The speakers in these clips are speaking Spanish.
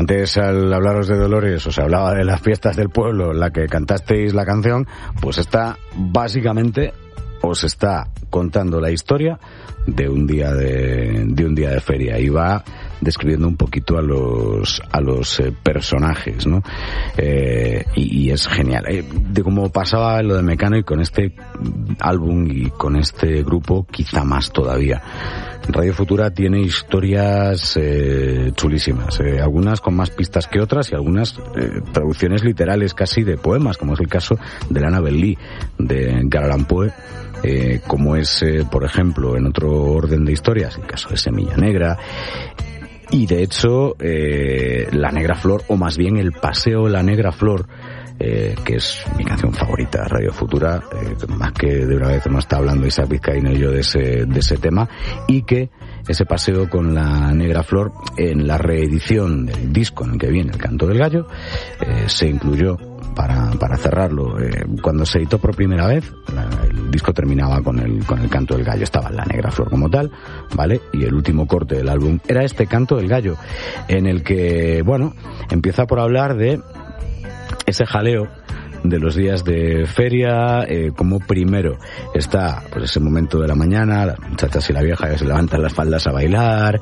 Antes, al hablaros de Dolores, os hablaba de las fiestas del pueblo en la que cantasteis la canción. Pues esta básicamente os está contando la historia de un día de feria, y va describiendo un poquito a los personajes, ¿no? Y es genial. De cómo pasaba lo de Mecano, y con este álbum y con este grupo quizá más todavía. Radio Futura tiene historias chulísimas, algunas con más pistas que otras, y algunas traducciones literales casi de poemas, como es el caso de la Annabel Lee de Edgar Allan Poe, como es, por ejemplo, en otro orden de historias, el caso de Semilla Negra. Y de hecho, La Negra Flor, o más bien El Paseo La Negra Flor, que es mi canción favorita de Radio Futura, más que de una vez hemos estado hablando Isaac Vizcaíno y yo de ese tema, y que ese paseo con La Negra Flor, en la reedición del disco en el que viene El Canto del Gallo, se incluyó para cerrarlo. Cuando se editó por primera vez, el disco terminaba con el Canto del Gallo. Estaba La Negra Flor como tal, ¿vale? Y el último corte del álbum era este Canto del Gallo, en el que, bueno, empieza por hablar de ese jaleo de los días de feria, como primero está pues ese momento de la mañana, las muchachas y la vieja que se levantan las faldas a bailar,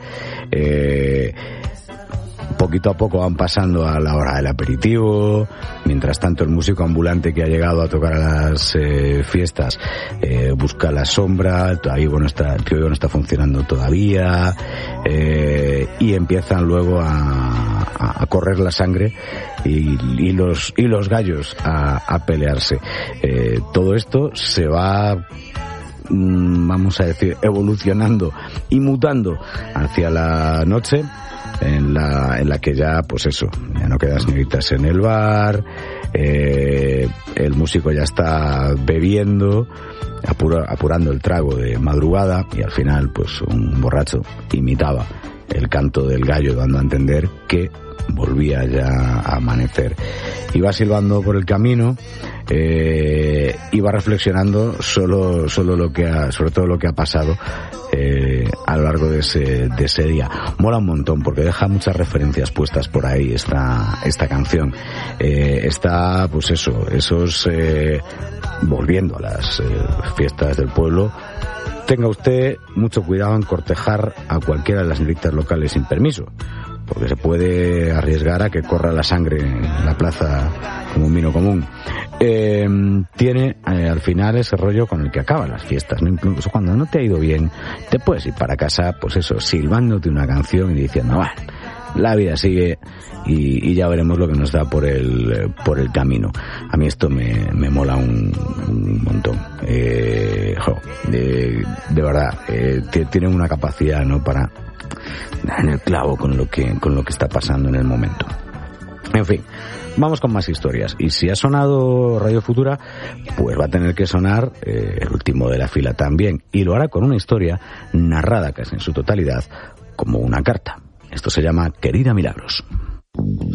poquito a poco van pasando a la hora del aperitivo. Mientras tanto, el músico ambulante que ha llegado a tocar a las fiestas busca la sombra. Todavía el tío no está funcionando todavía, y empiezan luego a correr la sangre y los gallos a pelearse. Todo esto se va, vamos a decir, evolucionando y mutando hacia la noche, en la que ya, pues eso, ya no quedan señoritas en el bar, el músico ya está bebiendo, apurando el trago de madrugada, y al final, pues un borracho imitaba el canto del gallo, dando a entender que volvía ya a amanecer. Iba silbando por el camino, iba reflexionando sobre todo lo que ha pasado a lo largo de ese día. Mola un montón porque deja muchas referencias puestas por ahí esta canción. Está, pues esos volviendo a las fiestas del pueblo. Tenga usted mucho cuidado en cortejar a cualquiera de las señoritas locales sin permiso, porque se puede arriesgar a que corra la sangre en la plaza como un vino común. Tiene al final ese rollo con el que acaban las fiestas, ¿no? Incluso cuando no te ha ido bien, te puedes ir para casa, pues eso, silbándote una canción y diciendo, bueno, la vida sigue y ya veremos lo que nos da por el camino. A mí esto me mola un montón. De verdad, tiene una capacidad, ¿no?, para dar en el clavo con lo que está pasando en el momento. En fin, vamos con más historias. Y si ha sonado Radio Futura, pues va a tener que sonar el último de la fila también. Y lo hará con una historia narrada casi en su totalidad como una carta. Esto se llama Querida Milagros.